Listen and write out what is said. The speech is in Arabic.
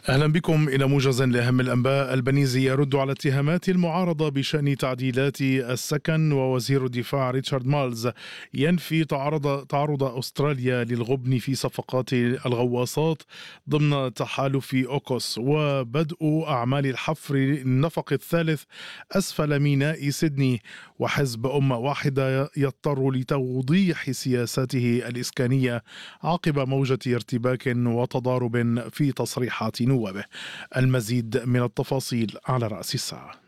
أهلا بكم إلى موجز لأهم الأنباء. البنيزي يرد على اتهامات المعارضة بشأن تعديلات السكن، ووزير الدفاع ريتشارد مالز ينفي تعرض أستراليا للغبن في صفقات الغواصات ضمن تحالف أوكوس، وبدء أعمال الحفر النفق الثالث أسفل ميناء سيدني، وحزب أمة واحدة يضطر لتوضيح سياساته الإسكانية عقب موجة ارتباك وتضارب في تصريحات نوابه. المزيد من التفاصيل على رأس الساعة.